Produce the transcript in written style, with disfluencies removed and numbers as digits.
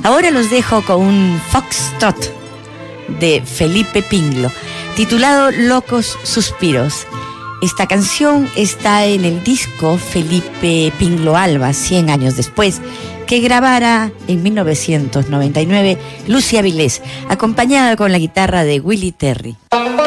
Ahora los dejo con un foxtrot de Felipe Pinlo, titulado Locos Suspiros. Esta canción está en el disco Felipe Pinlo Alba, 100 años después, que grabara en 1999 Lucia Vilés, acompañada con la guitarra de Willy Terry.